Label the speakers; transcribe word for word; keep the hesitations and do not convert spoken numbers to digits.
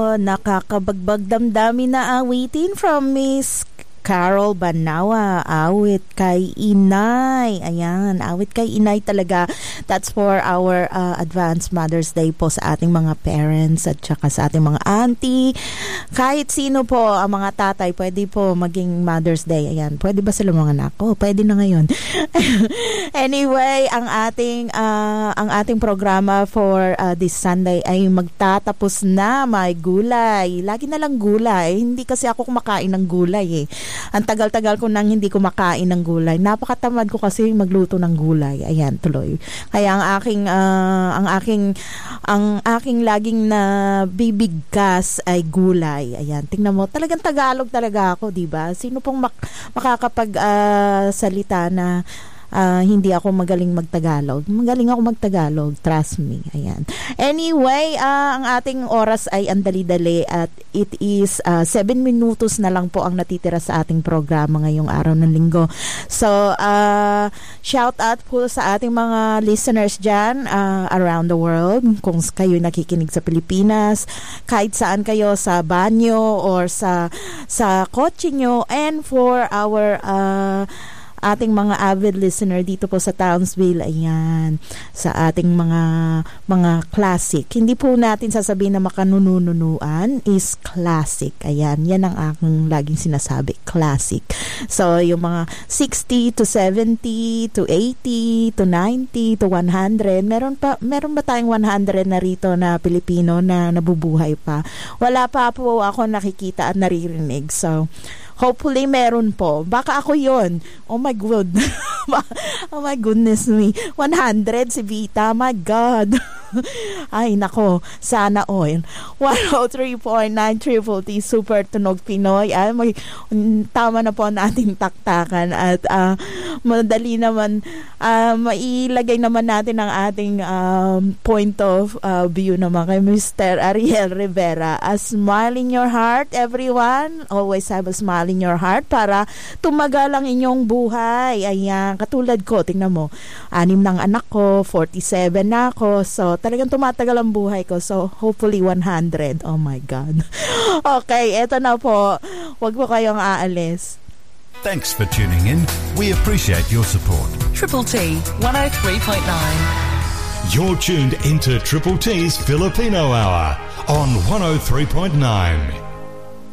Speaker 1: nakakabagbag damdamin na awitin from Miss Carol Banawa, awit kay Inay. Ayan, awit kay Inay talaga. That's for our uh, Advanced Mother's Day po sa ating mga parents at saka sa ating mga auntie. Kahit sino po, ang mga tatay, pwede po maging Mother's Day. Ayan, pwede ba sila mga anak? Oh, pwede na ngayon. Anyway, ang ating uh, ang ating programa for uh, this Sunday ay magtatapos na. May gulay. Lagi na lang gulay. Hindi kasi ako kumakain ng gulay eh. Ang tagal-tagal ko nang hindi kumakain ng gulay. Napakatamad ko kasi magluto ng gulay. Ayan, tuloy. Kaya ang aking uh, ang aking ang aking laging na bibigkas ay gulay. Ayan, tingnan mo, talagang Tagalog talaga ako, 'di ba? Sino pong mak- makakapag uh, salita na Uh, hindi ako magaling magtagalog. Magaling ako magtagalog, trust me. Ayan. Anyway, uh, ang ating oras ay andali-dali at it is uh, seven minutos na lang po ang natitira sa ating programa ngayong araw ng linggo. So, uh, shout out po sa ating mga listeners dyan uh, around the world. Kung kayo nakikinig sa Pilipinas, kahit saan kayo, sa banyo or sa sa kotse nyo, and for our uh, ating mga avid listener dito po sa Townsville, ayan, sa ating mga mga classic. Hindi po natin sasabihin na makanununuan, is classic. Ayan, yan ang aking laging sinasabi, classic. So, yung mga sixty to seventy to eighty to ninety to one hundred, meron pa meron ba tayong one hundred na rito na Pilipino na nabubuhay pa? Wala pa po ako nakikita at naririnig. So, hopefully meron po. Baka ako yon. Oh my God. Oh my goodness me. one hundred si Vita. My God. Ay, nako. Sana all. one oh three point nine Triple T Super Tunog Pinoy. Ay, may, tama na po nating taktakan. At uh, madali naman, uh, mailagay naman natin ang ating um, point of uh, view naman kay Mister Ariel Rivera. A smile in your heart, everyone. Always have a smile in your heart para tumagal ang inyong buhay. Ayan, katulad ko, tingnan mo, anim ng anak ko, forty-seven na ako, so talagang tumatagal ang buhay ko, so hopefully one hundred. Oh my God. Okay, eto na po, wag po kayong aalis.
Speaker 2: Thanks for tuning in. We appreciate your support.
Speaker 3: Triple T one oh three point nine.
Speaker 2: You're tuned into Triple T's Filipino Hour on one oh three point nine.